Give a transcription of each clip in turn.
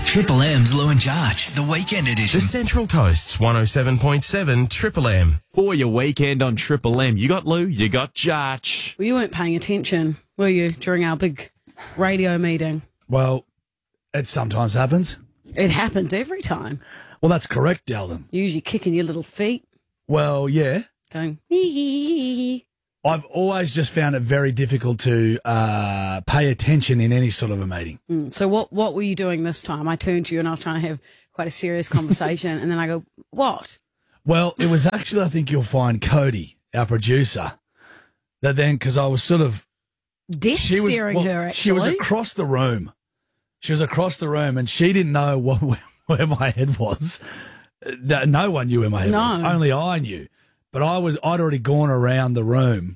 Triple M's Lou and Jarch, the weekend edition. The Central Coast's 107.7 Triple M. For your weekend on Triple M, you got Lou, you got Jarch. Well, you weren't paying attention, were you, during our big radio meeting? Well, it sometimes happens. It happens every time. Well, that's correct, Delden. You're usually kicking your little feet, Well, yeah. going, hee hee hee hee. I've always just found it very difficult to pay attention in any sort of a meeting. So what were you doing this time? I turned to you and I was trying to have quite a serious conversation, and then I go, what? Well, it was actually, I think you'll find Cody, our producer, that then, because I was sort of... Death staring her, actually. She was across the room. And she didn't know where my head was. No one knew where my head was. Only I knew. But I'd already gone around the room,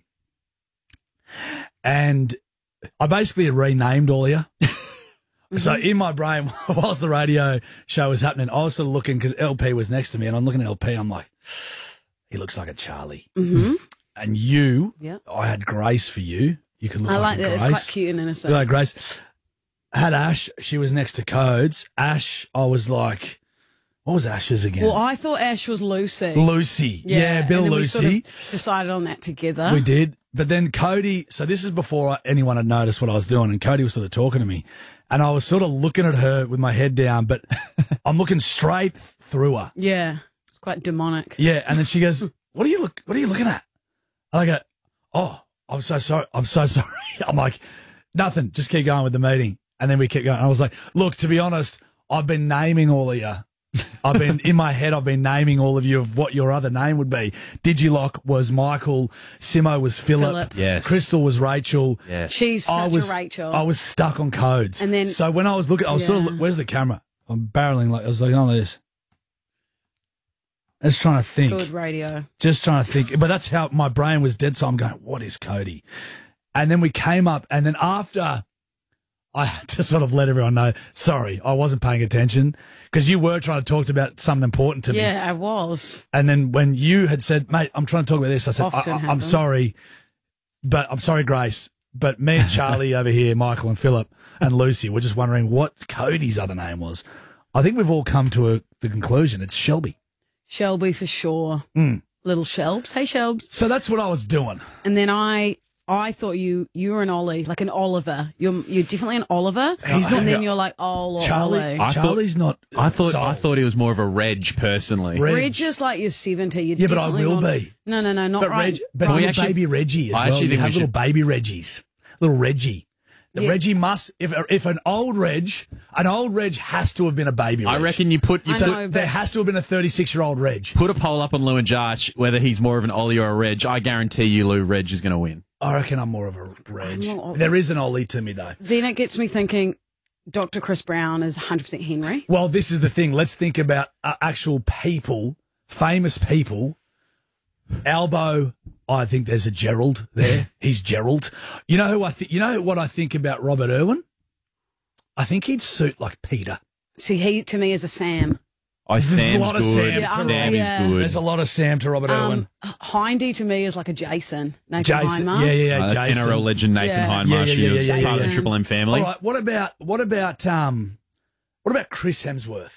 and I basically had renamed all of you. So in my brain, whilst the radio show was happening, I was sort of looking, because LP was next to me, and I'm looking at LP, I'm like, he looks like a Charlie. Mm-hmm. And you, Yeah. I had Grace for you. You could look I like like that. Grace. It's quite cute and innocent. You like Grace. I had Ash. She was next to Codes. Ash, I was like, what was Ash's again? Well, I thought Ash was Lucy. Lucy. Yeah, a bit of and then Lucy. We sort of decided on that together. We did. But then Cody, so this is before anyone had noticed what I was doing, and Cody was sort of talking to me, and I was sort of looking at her with my head down, but I'm looking straight through her. Yeah, it's quite demonic. Yeah, and then she goes, what are you looking at? And I go, oh, I'm so sorry. I'm like, nothing, just keep going with the meeting. And then we kept going. And I was like, look, to be honest, I've been naming all of you. In my head, I've been naming all of you of what your other name would be. Digilock was Michael, Simo was Philip. Yes. Crystal was Rachel. Yes. She's such a Rachel. I was stuck on Codes. And then- so when I was looking, I was sort of, where's the camera? I'm barreling I was like, oh, this. I was trying to think. Good radio. Just trying to think. But that's how my brain was dead. So I'm going, what is Cody? And then we came up, and then after I had to sort of let everyone know, sorry, I wasn't paying attention, because you were trying to talk about something important to me. Yeah, I was. And then when you had said, mate, I'm trying to talk about this, I said, Often I'm happens. sorry, Grace, but me and Charlie over here, Michael and Philip and Lucy, were just wondering what Cody's other name was. I think we've all come to the conclusion. It's Shelby. Shelby for sure. Little Shelbs. Hey, Shelbs. So that's what I was doing. And then I thought you were an Ollie, like an Oliver. You're definitely an Oliver. He's not- and then you're like, oh, Charlie, Ollie. Charlie's not. I thought sold. he was more of a Reg personally. Reg is like you're 70. You're Yeah, but I definitely will not- be. No, not But right. but Well, we little actually- baby Reggie as I well. actually You think have we little should- baby Reggies. Little Reggie. The Yeah. Reggie must, if an old Reg has to have been a baby Reg. I reckon you put I know, but- there has to have been a 36-year-old Reg. put a poll up on Lou and Jarch whether he's more of an Ollie or a Reg. I guarantee you, Lou, Reg is going to win. I reckon I'm more of a Reg. I'm not- There is an Ollie to me, though. Then it gets me thinking Dr. Chris Brown is 100% Henry. Well, this is the thing. Let's think about actual people, famous people. Albo, I think there's a Gerald there. He's Gerald. You know who I think? You know what I think about Robert Irwin? I think he'd suit like Peter. See, he to me is a Sam. Sam's a lot of good. Sam Yeah, Sam yeah. is good. There's a lot of Sam to Robert Irwin. Hindy to me is like a Jason. Nathan Jason, Hindmarsh. yeah, That's Jason. NRL legend Nathan Yeah. Hindmarsh, Yeah, who was yeah, part of the yeah. Triple M family. All right, what about Chris Hemsworth?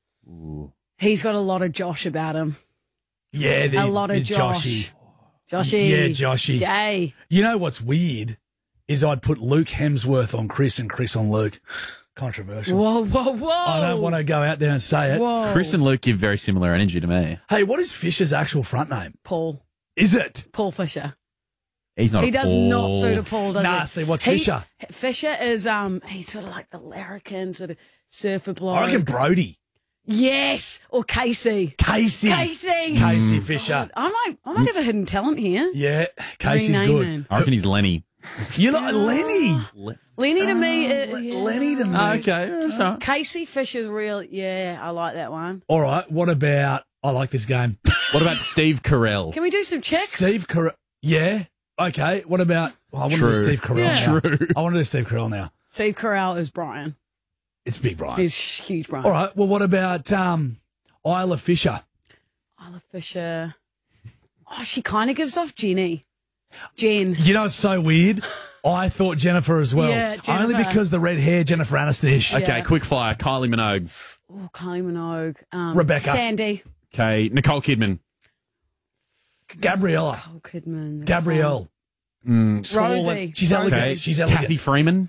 He's got a lot of Josh about him. Yeah, A lot of Joshy. Joshy. Yeah, Joshy. Jay. You know what's weird is I'd put Luke Hemsworth on Chris and Chris on Luke. Controversial. Whoa. I don't want to go out there and say it. Whoa. Chris and Luke give very similar energy to me. Hey, what is Fisher's actual front name? Paul. Is it? Paul Fisher. He's not He a does Paul. not suit a Paul, does Nah, he? see, what's Fisher? Fisher is he's sort of like the larrikin, sort of surfer bloke. I reckon Brody. Yes, or Casey. Casey. Casey Fisher. I might have a hidden talent here. Yeah, Casey's Rename good. him. I reckon he's Lenny. You like Lenny? Lenny to me. Yeah. Lenny to me. Okay. Casey Fisher's real. Yeah, I like that one. All right, what about, I like this game. What about Steve Carell? Can we do some checks? Steve Carell. Yeah. Okay. What about, I want to do True. Steve Carell Yeah. now. True. I want to do Steve Carell now. Steve Carell is Brian. It's Big Brian. He's huge Brian. All right. Well, what about Isla Fisher? Isla Fisher. Oh, she kind of gives off Jen. You know, it's so weird. I thought Jennifer as well. Yeah, Jennifer. Only because the red hair, Jennifer Aniston. Okay, Yeah. quick fire. Kylie Minogue. Oh, Kylie Minogue. Rebecca. Sandy. Okay, Nicole Kidman. Gabriella. Oh, Kidman. Gabrielle. Rosie. She's elegant. Okay, She's elegant. Kathy Freeman.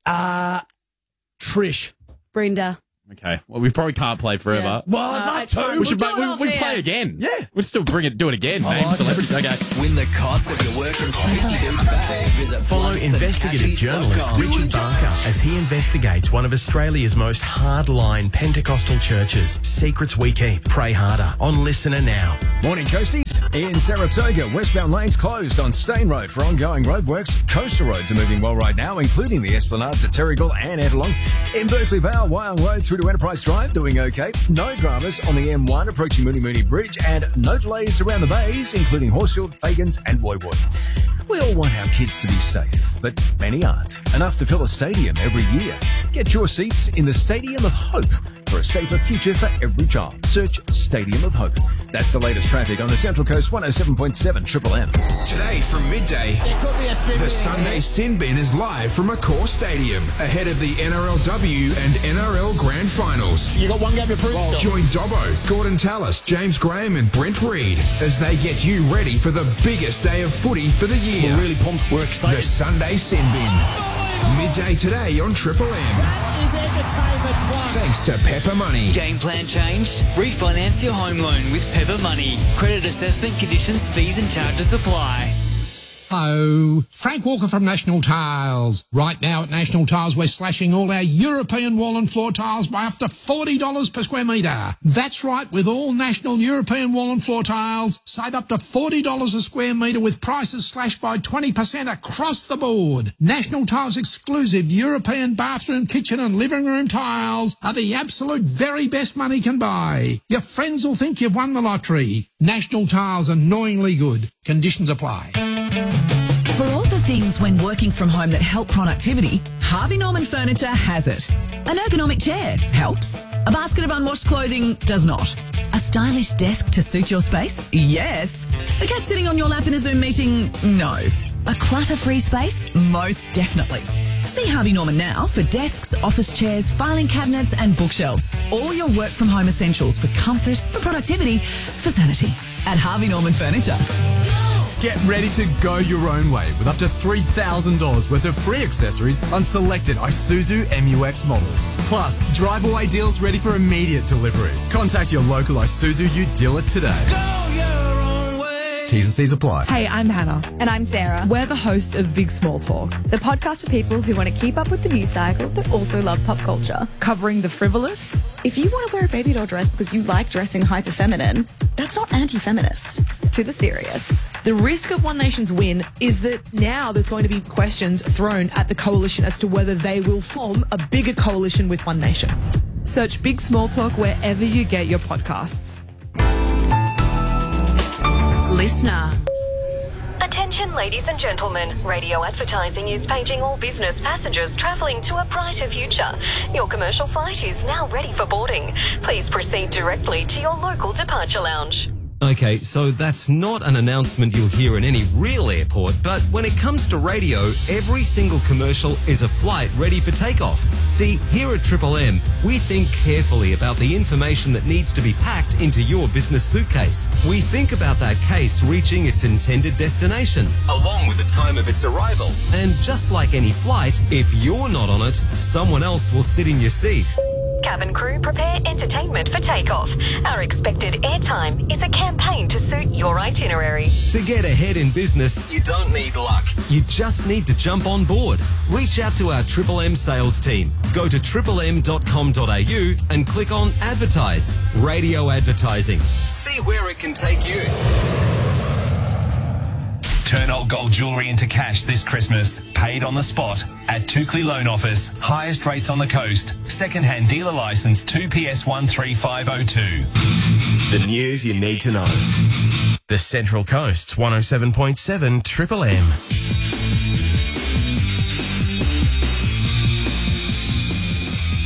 Trish. Brenda. Okay, well, we probably can't play forever. Yeah. Well, I'd love it's fine. to. We should do it off we air. play again. Yeah. We'll still do it again. Name like it. celebrities. Okay. Win the cost of your work and safety boots back. Visit Follow investigative journalist Richard Barker as he investigates one of Australia's most hardline Pentecostal churches. Secrets we keep. Pray harder. On Listener Now. Morning, Coasties. In Saratoga, westbound lanes closed on Stain Road for ongoing roadworks. Coastal roads are moving well right now, including the Esplanades at Terrigal and Ettalong. In Berkeley Vale, Wyong Road through to Enterprise Drive, doing okay. No dramas on the M1 approaching Mooney Mooney Bridge, and no delays around the bays, including Horsfield, Fagans and Woy Woy. We all want our kids to be safe, but many aren't. Enough to fill a stadium every year. Get your seats in the Stadium of Hope for a safer future for every child. Search Stadium of Hope. That's the latest traffic on the Central Coast 107.7 Triple M. Today from midday, the Sunday Sin Bin is live from Accor Stadium ahead of the NRLW and NRL Grand Finals. You got one game to prove yourself. Join Dobbo, Gordon Tallis, James Graham and Brent Reed as they get you ready for the biggest day of footy for the year. We're really pumped. We're The excited. Sunday Sin Bin. Midday today on Triple M. That is entertainment plus. Thanks to Pepper Money. Game plan changed? Refinance your home loan with Pepper Money. Credit assessment, conditions, fees and charges apply. Hello, Frank Walker from National Tiles. Right now at National Tiles, we're slashing all our European wall and floor tiles by up to $40 per square metre. That's right, with all National European wall and floor tiles, save up to $40 a square metre with prices slashed by 20% across the board. National Tiles exclusive European bathroom, kitchen and living room tiles are the absolute very best money can buy. Your friends will think you've won the lottery. National Tiles, annoyingly good. Conditions apply. For all the things when working from home that help productivity, Harvey Norman Furniture has it. An ergonomic chair helps. A basket of unwashed clothing does not. A stylish desk to suit your space? Yes. The cat sitting on your lap in a Zoom meeting? No. A clutter-free space? Most definitely. See Harvey Norman now for desks, office chairs, filing cabinets and bookshelves. All your work from home essentials for comfort, for productivity, for sanity. At Harvey Norman Furniture. Get ready to go your own way with up to $3,000 worth of free accessories on selected Isuzu MU-X models. Plus, drive-away deals ready for immediate delivery. Contact your local Isuzu Ute dealer today. Go your own way. T's and C's apply. Hey, I'm Hannah. And I'm Sarah. We're the hosts of Big Small Talk, the podcast for people who want to keep up with the news cycle but also love pop culture. covering the frivolous. If you want to wear a baby doll dress because you like dressing hyper feminine, that's not anti-feminist. To the serious. The risk of One Nation's win is that now there's going to be questions thrown at the coalition as to whether they will form a bigger coalition with One Nation. Search Big Small Talk wherever you get your podcasts. Listener. Attention, ladies and gentlemen. Radio advertising is paging all business passengers travelling to a brighter future. Your commercial flight is now ready for boarding. Please proceed directly to your local departure lounge. Okay, so that's not an announcement you'll hear in any real airport, but when it comes to radio, every single commercial is a flight ready for takeoff. See, here at Triple M, we think carefully about the information that needs to be packed into your business suitcase. We think about that case reaching its intended destination, along with the time of its arrival. And just like any flight, if you're not on it, someone else will sit in your seat. Cabin crew, prepare entertainment for takeoff. Our expected airtime is a campaign to suit your itinerary. To get ahead in business, you don't need luck. You just need to jump on board. Reach out to our Triple M sales team. Go to triplem.com.au and click on Advertise. Radio advertising. See where it can take you. Turn old gold jewellery into cash this Christmas. Paid on the spot at Tukley Loan Office. Highest rates on the coast. Second-hand dealer licence 2PS13502. The news you need to know. The Central Coast's 107.7 Triple M.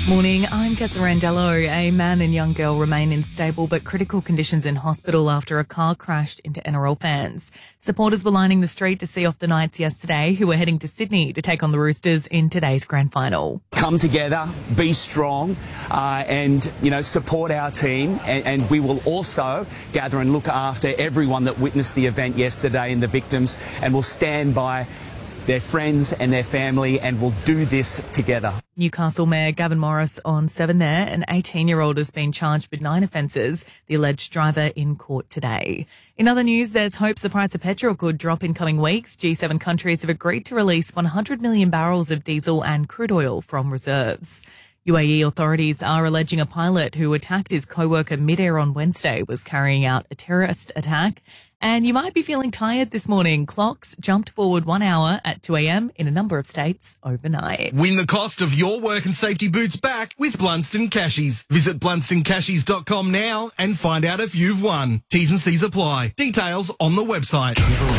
Morning, I'm Tessa Randello. A man and young girl remain in stable but critical conditions in hospital after a car crashed into NRL fans. Supporters were lining the street to see off the Knights yesterday, who were heading to Sydney to take on the Roosters in today's grand final. Come together, be strong, and, support our team. And we will also gather and look after everyone that witnessed the event yesterday and the victims, and we'll stand by their friends and their family, and we'll do this together. Newcastle Mayor Gavin Morris on 7 there. An 18-year-old has been charged with 9 offences, the alleged driver in court today. In other news, there's hopes the price of petrol could drop in coming weeks. G7 countries have agreed to release 100 million barrels of diesel and crude oil from reserves. UAE authorities are alleging a pilot who attacked his co-worker mid-air on Wednesday was carrying out a terrorist attack. And you might be feeling tired this morning. Clocks jumped forward 1 hour at 2 a.m. in a number of states overnight. Win the cost of your work and safety boots back with Blunston Cashies. Visit BlunstonCashies.com now and find out if you've won. T's and C's apply. Details on the website.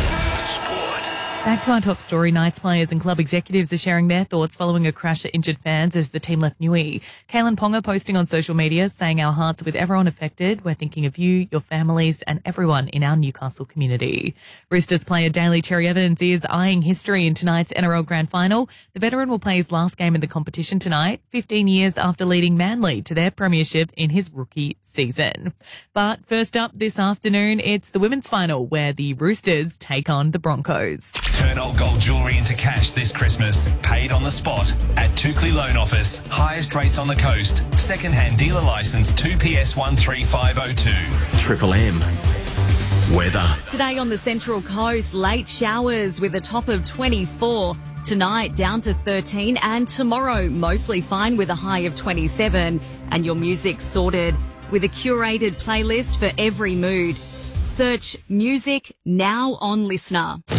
Back to our top story. Knights players and club executives are sharing their thoughts following a crash that injured fans as the team left Newey. Kalen Ponga posting on social media saying, "Our hearts are with everyone affected. We're thinking of you, your families and everyone in our Newcastle community." Roosters player Daly Cherry Evans is eyeing history in tonight's NRL Grand Final. The veteran will play his last game in the competition tonight, 15 years after leading Manly to their premiership in his rookie season. But first up this afternoon, it's the women's final where the Roosters take on the Broncos. Turn old gold jewellery into cash this Christmas. Paid on the spot at Tukley Loan Office. Highest rates on the coast. Second-hand dealer licence 2PS13502. Triple M. Weather. Today on the Central Coast, late showers with a top of 24. Tonight down to 13, and tomorrow mostly fine with a high of 27. And your music sorted with a curated playlist for every mood. Search music now on Listener.